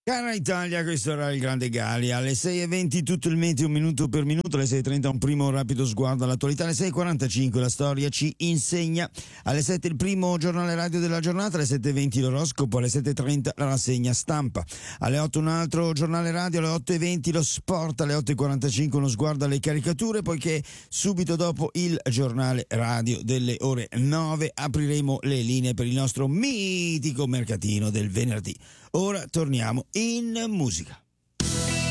Cara Italia, questo era il Grande Gali. Alle 6:20 tutto il meteo minuto per minuto, alle 6:30 un primo rapido sguardo all'attualità, alle 6:45 la storia ci insegna, alle 7 il primo giornale radio della giornata, alle 7:20 l'oroscopo, alle 7:30 la rassegna stampa, alle 8 un altro giornale radio, alle 8:20 lo sport, alle 8:45 uno sguardo alle caricature, poiché subito dopo il giornale radio delle ore 9 apriremo le linee per il nostro mitico mercatino del venerdì. Ora torniamo in musica.